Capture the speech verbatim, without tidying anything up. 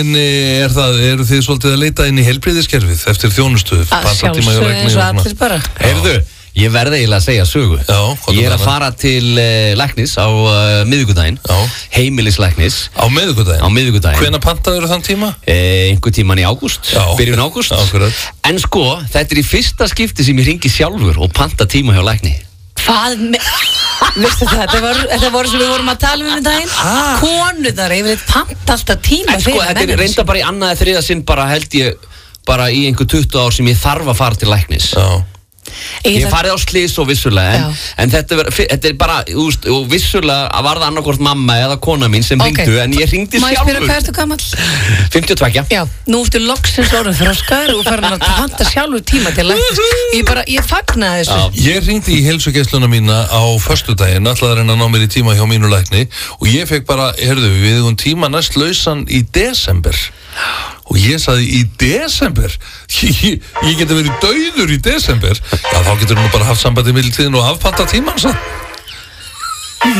En er það, eru þið svolítið að leita inn í heilbrigðiskerfið eftir þjónustu? Að sjálfsögðu eins og allir bara. Heyrðu, ég verði eiginlega að segja sögu. Já, ég er að fara til uh, læknis á uh, miðvikudaginn. Heimilislæknis. Á miðvikudaginn? Á miðvikudaginn. Hvenær pantaður þann tíma? Eh, einhver tíman í ágúst. Byrjun ágúst. Akkurat. En sko, þetta er í fyrsta skipti sem ég ringi sjálfur og panta tíma hjá lækni. Hvað með... Vistu það, þetta voru, þetta voru sem við vorum að tala um um daginn. Ah. Konuðar, ég veit panta alltaf tíma en sko, þetta er reynda bara í annað eða þriða sinn bara held ég bara í einhver tuttugu ár sem ég þarf að fara til læknis. Já. Ég hef farið á slys og vissulega en, en þetta, ver, þetta er bara úst, og vissulega var það annarkvort mamma eða kona mín sem okay. ringdu en ég ringdi sjálfur. Má ég spyrja hvað ertu gamall? fimmtíu og tvö. Já, nú ertu loksins orðin þroskaður og farin að panta sjálfur tíma til læknis. Ég bara, ég fagnaði þessu. Já. Ég ringdi í heilsugæsluna mína á föstudaginn, ætlaði að reyna að ná mér í tíma hjá mínu lækni og ég fekk bara, heyrðu, við eigum tíma næst lausan í desember. Og ég sagði í desember ég, ég geti verið dauður í desember. Já, þá getur nú bara haft sambandi í millitíðin og afpanta tíman, svo